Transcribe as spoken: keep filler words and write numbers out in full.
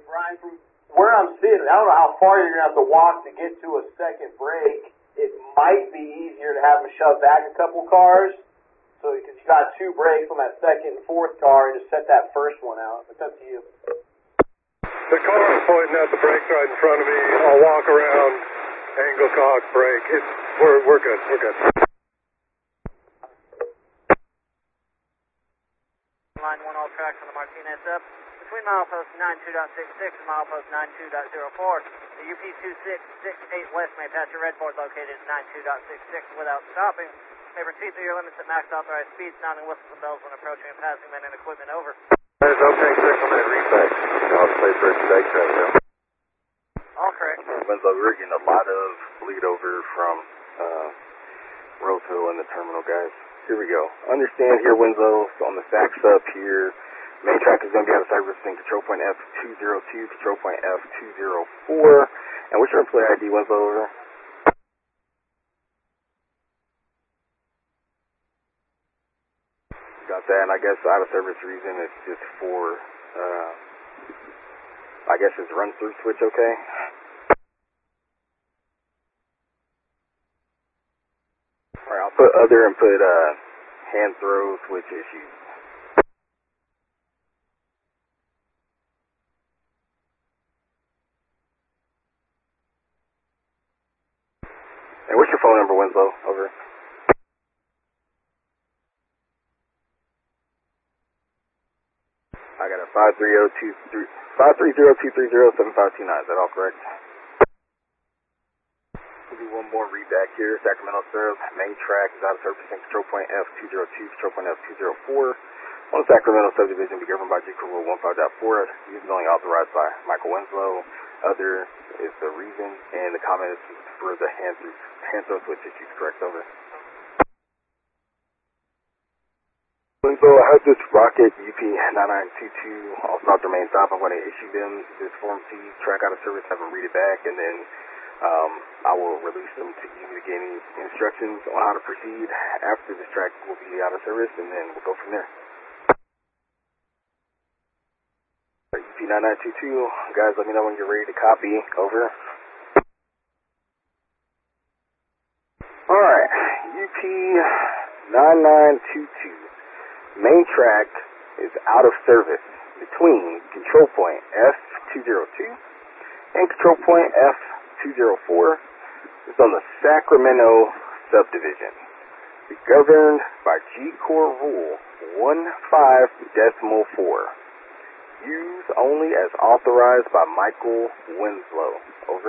Brian, from where I'm sitting, I don't know how far you're going to have to walk to get to a second break. It might be easier to have them shove back a couple cars. So, because you got two breaks on that second and fourth car and just set that first one out. It's up to you. The car is pointing at the brakes right in front of me. I'll walk around, angle cock, brake. It's, we're, we're good, we're good. Line one, all tracks on the Martinez up. Between milepost ninety-two point six six and milepost ninety-two point zero four, the U P two six six eight West may pass your red board located at ninety-two point six six without stopping. May proceed through your limits at max authorized speed, sounding whistles and bells when approaching and passing men and equipment over. There's no tank check on that repack. I'll play for today, right. All correct. Winslow, we're getting a lot of bleed over from uh, Roseville and the terminal guys. Here we go. Understand here, Winslow, on the stack sub here. Main track is going to be out of service in control point F two zero two, control point F two zero four. And what's your employee I D, Winslow, over? Got that, and I guess out of service reason it's just for, uh, I guess it's run through switch, okay? Alright, I'll put other and put, uh, hand throw switch issues. And what's your phone number, Winslow? Over. I got a five three zero two three five three zero two three zero seven five two nine. Is that all correct? We'll do one more read back here. Sacramento serve. Main track is out of service in control point F two zero two, control point F two zero four. On the Sacramento subdivision, be governed by G Code Rule one five point four. Use is only authorized by Michael Winslow. Other is the reason, and the comment is for the hand through hand throw switch issues. Correct, over. Winslow, I have this Rocket U P nine nine two two, all stop remain stop. I'm going to issue them this Form C, track out of service, have them read it back, and then um, I will release them to you to get any instructions on how to proceed. After this track will be out of service, and then we'll go from there. U P nine nine two two, guys, let me know when you're ready to copy. Over. Alright, U P nine nine two two. Main track is out of service between control point F two zero two and control point F two zero four. It's on the Sacramento subdivision. Be governed by G Core Rule one five decimal four. Use only as authorized by Michael Winslow. Over.